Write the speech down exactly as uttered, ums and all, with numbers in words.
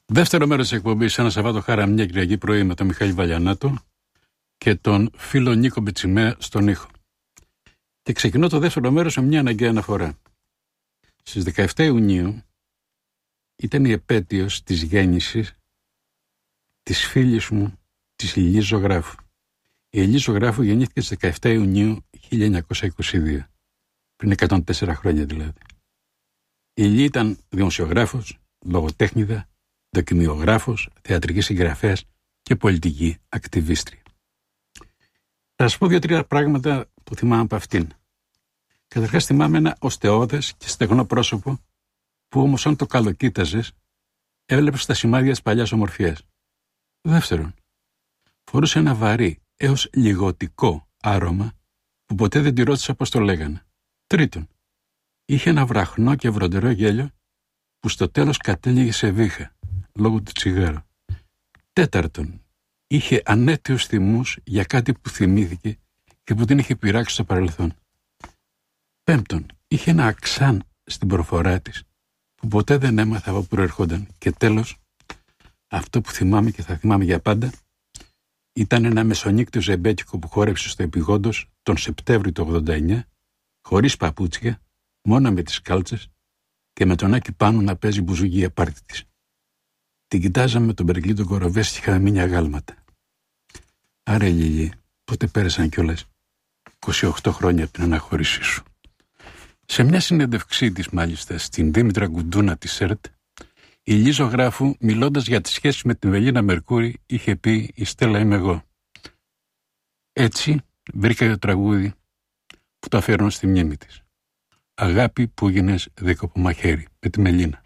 Δεύτερο μέρος της εκπομπής, ένα Σαββάτο Χάρα, μια Κυριακή πρωί με τον Μιχάλη Βαλιανάτο και τον φίλο Νίκο Μπιτσιμέ στον ήχο. Και ξεκινώ το δεύτερο μέρος με μια αναγκαία αναφορά. Στις δεκαεφτά Ιουνίου ήταν η επέτειος της γέννησης της φίλης μου, της Ηλιής Ζωγράφου. Η Ηλιή Ζωγράφου γεννήθηκε στις δεκαεφτά Ιουνίου χίλια εννιακόσια είκοσι δύο, πριν εκατόν τέσσερα χρόνια δηλαδή. Η Ηλιή ήταν δημοσιογράφος, λογοτέχνηδα, δοκιμιογράφος, θεατρική συγγραφέας και πολιτική ακτιβίστρια. Θα σας πω δύο-τρία πράγματα που θυμάμαι από αυτήν. Καταρχάς θυμάμαι ένα οστεώδες και στεγνό πρόσωπο που όμως αν το καλοκοίταζες έβλεπες τα σημάδια της παλιάς ομορφιάς. Δεύτερον, φορούσε ένα βαρύ έως λιγοτικό άρωμα που ποτέ δεν τη ρώτησα πώς το λέγανε. Τρίτον, είχε ένα βραχνό και βροντερό γέλιο που στο τέλος κατέληγε σε βήχα λόγω του τσιγάρου. Τέταρτον, είχε ανέτειους θυμούς για κάτι που θυμήθηκε και που την είχε πειράξει στο παρελθόν. Πέμπτον, είχε ένα αξάν στην προφορά της που ποτέ δεν έμαθα από πού προερχόταν. Και τέλος, αυτό που θυμάμαι και θα θυμάμαι για πάντα, ήταν ένα μεσονύκτιο ζεμπέκικο που χόρεψε στο Επιγόντος τον Σεπτέμβριο του ογδόντα εννιά, χωρίς παπούτσια, μόνο με τις κάλτσες και με τον Άκη πάνω να παίζει μπουζούκι για πάρτι της. Την κοιτάζαμε με τον Περικλή Κοροβές και είχαμε μείνει αγάλματα. Άρα Λιλί, πότε πέρασαν κιόλας είκοσι οκτώ χρόνια από την αναχώρησή σου. Σε μια συνέντευξή της μάλιστα στην Δήμητρα Κουντούνα της ΕΡΤ, η Ηλιή Ζωγράφου, μιλώντας για τις σχέσεις με την Βελίνα Μερκούρη, είχε πει «Η Στέλλα είμαι εγώ». Έτσι βρήκα το τραγούδι που το αφιερώνω στη μνήμη της. «Αγάπη που γίνες δίκοπο μαχαίρι» με τη Μελίνα.